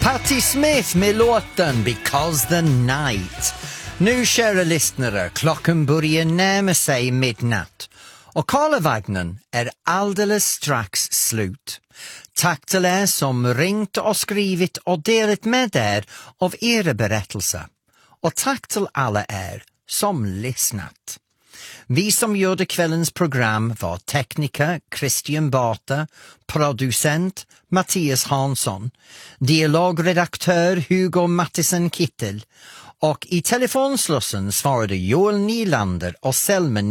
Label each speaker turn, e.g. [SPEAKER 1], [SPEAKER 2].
[SPEAKER 1] Patti Smith med låten Because the Night. Nu, kära lyssnare, klockan börjar närma sig midnatt. Och Karlavagnen är alldeles strax slut. Tack till er som ringt och skrivit och delat med er av era berättelser. Och tack till alla er som lyssnat. Vi som gjorde kvällens program var tekniker Christian Bata, producent Mattias Hansson, dialogredaktör Hugo Mattisson Kittel och i telefonslussen svarade Joel Nylander och Selma